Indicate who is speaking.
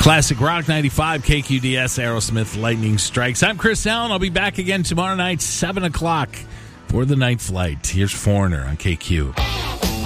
Speaker 1: Classic Rock 95, KQDS, Aerosmith, Lightning Strikes. I'm Chris Allen. I'll be back again tomorrow night, 7 o'clock for the night flight. Here's Foreigner on KQ.